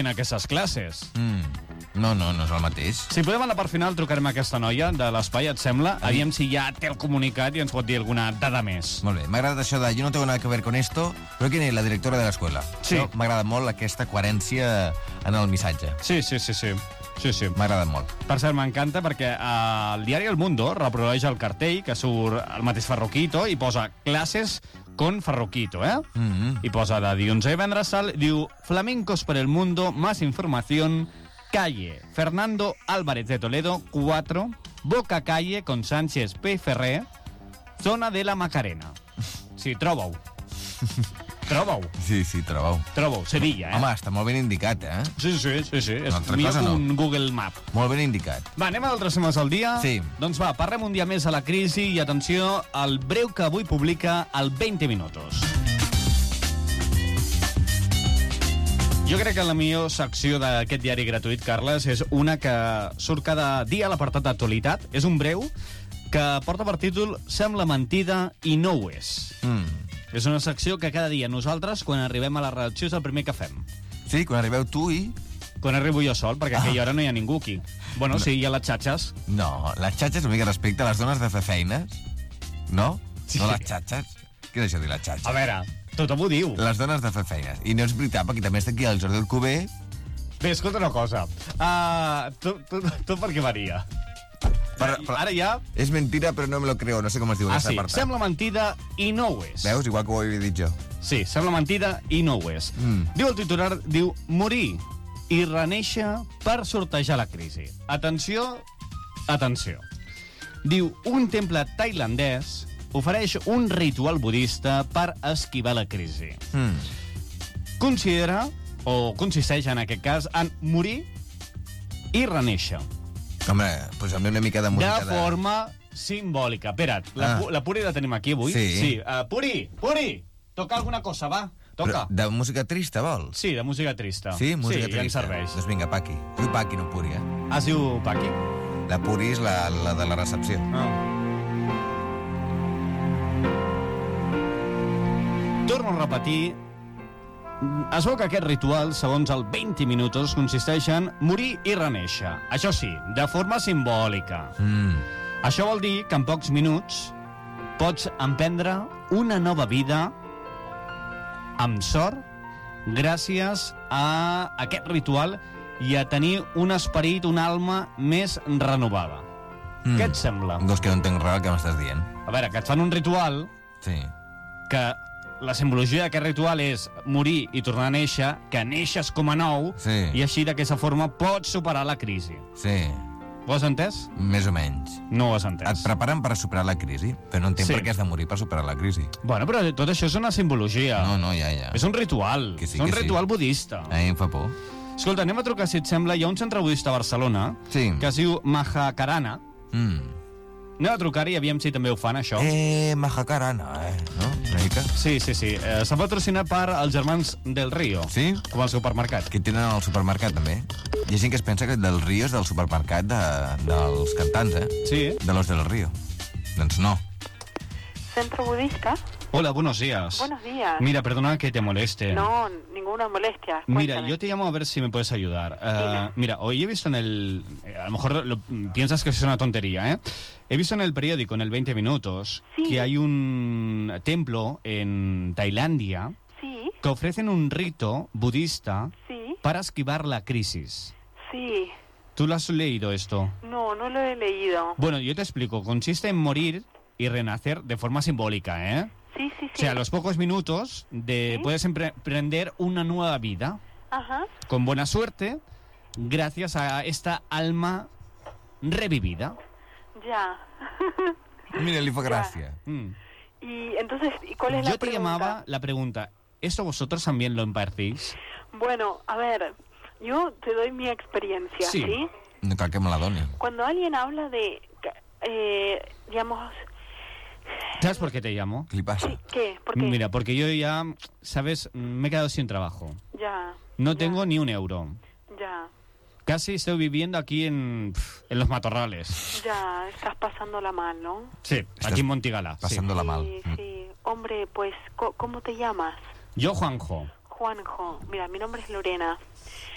fent aquestes classes. No és el mateix. Si podem a la part final trucarem a aquesta noia de l'espai, et sembla? Aviam si ja té el comunicat i ens pot dir alguna dada més. Molt bé, m'ha agradat això de yo no tengo nada que ver con esto, però quién es la directora de l'escola. Sí. No? M'ha agradat molt aquesta coherència en el missatge. Sí. M'ha agradat molt. Per cert, m'encanta perquè el diari El Mundo reprodueix el cartell que surt el mateix Farroquito i posa classes con Farroquito, I posa de dilluns a divendres, diu Flamencos por el mundo, más información, calle Fernando Álvarez de Toledo, 4, Boca Calle con Sánchez P. Ferrer, zona de la Macarena. Sí, troba-ho. Sí, troba-ho. Sevilla, Home, està molt ben indicat, Sí. És altra millor cosa que no. un Google Map. Molt ben indicat. Va, anem a d'altres temes del dia? Sí. Doncs va, parlem un dia més a la crisi i atenció al breu que avui publica el 20 Minutos. Jo crec que la millor secció d'aquest diari gratuït, Carles, és una que surt cada dia a l'apartat d'actualitat. És un breu que porta per títol Sembla mentida i no ho és. És una secció que cada dia nosaltres, quan arribem a la redacció, és el primer que fem. Sí, quan arribeu tu i... Quan arribo jo sol, perquè a aquella hora no hi ha ningú aquí. Bueno, sí, hi ha les xatxes. No, les xatxes una mica respecte a les dones de fer feines. No? Sí. No les xatxes? Què és això de les xatxes? A veure, tothom ho diu. Les dones de fer feines. I no és veritat, perquè també està aquí el Jordi Alcover. Bé, escolta una cosa. Tot per què varia? Ara ja... És mentira, però no me lo creo. No sé com es diu aquesta sí, apartat. sembla mentida i no ho és. Veus? Igual que ho havia dit jo. Sí, sembla mentida i no ho és. Diu el titular, diu, morir i renéixer per sortejar la crisi. Atenció. Diu, un temple tailandès ofereix un ritual budista per esquivar la crisi. Considera, o consisteix en aquest cas, en morir i renéixer. Home, posa'm una mica de música De forma simbòlica. Espera't, la Puri la tenim aquí avui? Sí. Puri, toca alguna cosa, va. Toca. Però de música trista, vols? Sí, de música trista. Sí, música trista. Ja ens serveix. Doncs vinga, Paqui. Diu Paqui, no Puri, Es diu Paqui? La Puri és la de la recepció. Torno a repetir. Es veu que aquest ritual, segons el 20 Minutos, consisteix en morir i renéixer. Això sí, de forma simbòlica. Això vol dir que en pocs minuts pots emprendre una nova vida amb sort gràcies a aquest ritual i a tenir un esperit, una alma més renovada. Què et sembla? Doncs que no entenc res el que m'estàs dient. A veure, que et fan un ritual que la simbologia d'aquest ritual és morir i tornar a néixer, que neixes com a nou, i així d'aquesta forma pots superar la crisi. Sí. Ho has entès? Més o menys. No ho has entès. Et preparen per superar la crisi, però no entenc per què has de morir per superar la crisi. Bueno, però tot això és una simbologia. No, ja. És un ritual. És un ritual budista. Em fa por. Escolta, anem a trucar, si et sembla. Hi ha un centre budista a Barcelona que es diu Mahakarana. Anem a trucar-hi i aviam si també ho fan, això. Mahakarana, no? Una mica? Sí. S'ha patrocinat per els germans del Río. Sí? Com al supermercat. Que tenen al supermercat, també. Hi ha gent que es pensa que del Río és del supermercat dels cantants, Sí. De los del Río. Doncs no. ¿Centro budista? Hola, buenos días. Buenos días. Mira, perdona que te moleste. No, ninguna molestia. Mira, Cuéntame. yo te llamo a ver si me puedes ayudar. Mira, hoy he visto en el... a lo mejor piensas que es una tontería, ¿eh? He visto en el periódico, en el 20 Minutos, que hay un templo en Tailandia que ofrecen un rito budista para esquivar la crisis. Sí. ¿Tú lo has leído esto? No lo he leído. Bueno, yo te explico. Consiste en morir y renacer de forma simbólica, ¿eh? Sí. O sea, a los pocos minutos puedes emprender una nueva vida. Ajá. Con buena suerte, gracias a esta alma revivida. Ya. Mira, le fue gracia. Y entonces, ¿cuál es la pregunta? Yo te llamaba la pregunta, ¿esto vosotros también lo impartís? Bueno, a ver, yo te doy mi experiencia, ¿sí? No cal que me la doni. Cuando alguien habla de, digamos... ¿Sabes por qué te llamo? ¿Qué le pasa? ¿Qué? ¿Por qué? Mira, porque yo ya, ¿sabes? Me he quedado sin trabajo. Ya. No tengo ni un euro. Ya. Casi estoy viviendo aquí en los matorrales. Ya, estás pasándola mal, ¿no? Sí, aquí en Montigala. Pasándola mal. Sí. Hombre, pues, ¿cómo te llamas? Yo, Juanjo. Juanjo. Mira, mi nombre es Lorena.